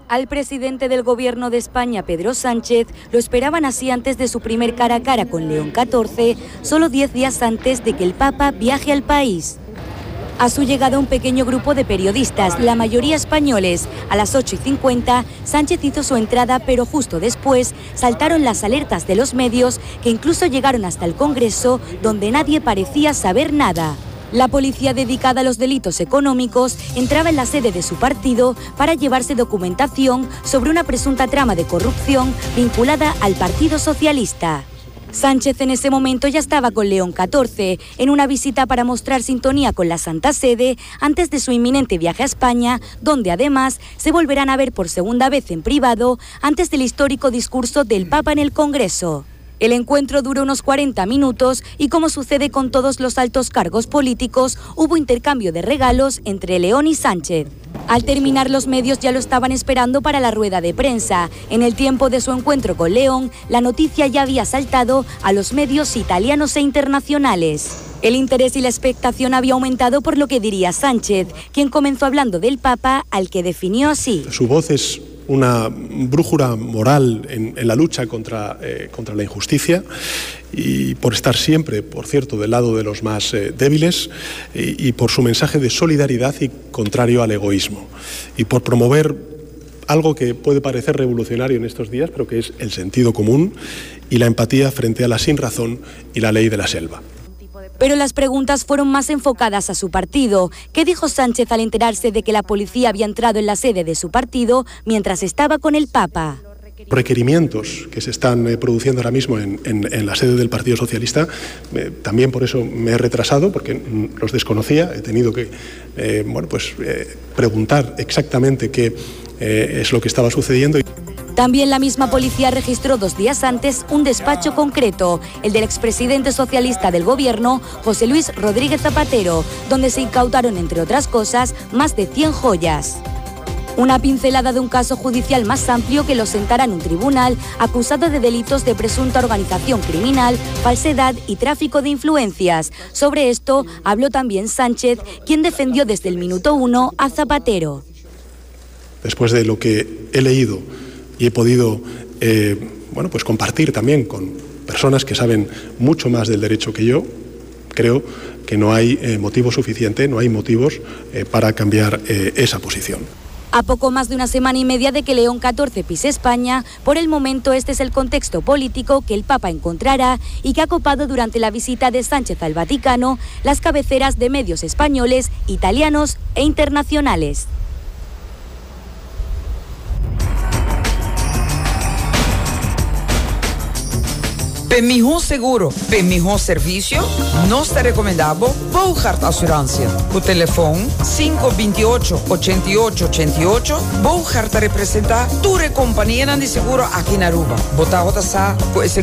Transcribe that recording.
Al presidente del Gobierno de España, Pedro Sánchez, lo esperaban así antes de su primer cara a cara con León XIV, solo 10 días antes de que el Papa viaje al país. A su llegada, un pequeño grupo de periodistas, la mayoría españoles. A las 8:50, Sánchez hizo su entrada, pero justo después saltaron las alertas de los medios, que incluso llegaron hasta el Congreso, donde nadie parecía saber nada. La policía dedicada a los delitos económicos entraba en la sede de su partido para llevarse documentación sobre una presunta trama de corrupción vinculada al Partido Socialista. Sánchez en ese momento ya estaba con León XIV en una visita para mostrar sintonía con la Santa Sede antes de su inminente viaje a España, donde además se volverán a ver por segunda vez en privado antes del histórico discurso del Papa en el Congreso. El encuentro duró unos 40 minutos y, como sucede con todos los altos cargos políticos, hubo intercambio de regalos entre León y Sánchez. Al terminar, los medios ya lo estaban esperando para la rueda de prensa. En el tiempo de su encuentro con León, la noticia ya había saltado a los medios italianos e internacionales. El interés y la expectación había aumentado por lo que diría Sánchez, quien comenzó hablando del Papa, al que definió así. Su voz es una brújula moral en la lucha contra la injusticia, y por estar siempre, por cierto, del lado de los más débiles, y por su mensaje de solidaridad y contrario al egoísmo, y por promover algo que puede parecer revolucionario en estos días, pero que es el sentido común y la empatía frente a la sinrazón y la ley de la selva. Pero las preguntas fueron más enfocadas a su partido. ¿Qué dijo Sánchez al enterarse de que la policía había entrado en la sede de su partido mientras estaba con el Papa? Requerimientos que se están produciendo ahora mismo en la sede del Partido Socialista, también por eso me he retrasado, porque los desconocía. He tenido que preguntar exactamente qué es lo que estaba sucediendo. También la misma policía registró 2 días antes un despacho concreto, el del expresidente socialista del Gobierno, José Luis Rodríguez Zapatero, donde se incautaron, entre otras cosas, más de 100 joyas. Una pincelada de un caso judicial más amplio que lo sentará en un tribunal acusado de delitos de presunta organización criminal, falsedad y tráfico de influencias. Sobre esto habló también Sánchez, quien defendió desde el minuto 1 a Zapatero. Después de lo que he leído y he podido compartir también con personas que saben mucho más del derecho que yo, creo que no hay motivo suficiente, no hay motivos para cambiar esa posición. A poco más de una semana y media de que León XIV pise España, por el momento este es el contexto político que el Papa encontrará y que ha copado durante la visita de Sánchez al Vaticano las cabeceras de medios españoles, italianos e internacionales. Para mejor seguro, para mejor servicio, nós te recomendamos Bouchard Assurância. O telefone 528-8888. Bouchard te representa tu companhia de seguro aqui na Aruba. Botar outra com esse